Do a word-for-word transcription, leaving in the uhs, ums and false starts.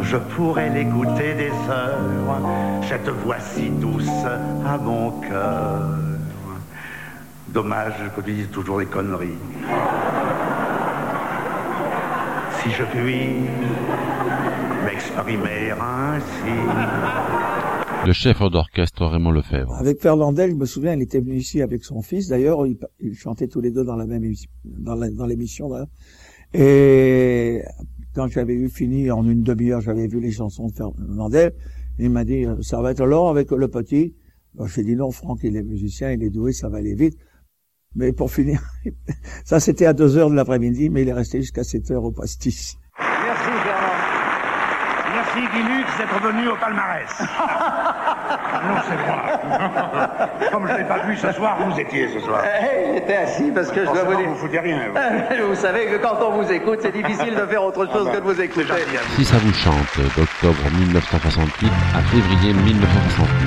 je pourrais l'écouter des heures, cette voix si douce à mon cœur. Dommage que tu dises toujours des conneries. Si je puis m'exprimer ainsi. Le chef d'orchestre Raymond Lefebvre. Avec Fernandel, je me souviens, il était venu ici avec son fils. D'ailleurs, ils, ils chantaient tous les deux dans la même émission, dans, la, dans l'émission. Là. Et quand j'avais eu fini en une demi-heure, j'avais vu les chansons de Fernandel. Il m'a dit, ça va être long avec le petit. Alors, j'ai dit non, Franck, il est musicien, il est doué, ça va aller vite. Mais pour finir, ça c'était à deux heures de l'après-midi, mais il est resté jusqu'à sept heures au pastis. Merci Fernand. Merci Guy Lux d'être venu au palmarès. Ah non, c'est moi. Comme je l'ai pas vu ce soir, vous étiez ce soir. Eh, il était assis parce que je dois vous dire... vous foutez rien. Vous. Vous savez que quand on vous écoute, c'est difficile de faire autre chose ah bah, que de vous écouter. Si ça vous chante, d'octobre mille neuf cent soixante-huit à février mille neuf cent soixante-neuf.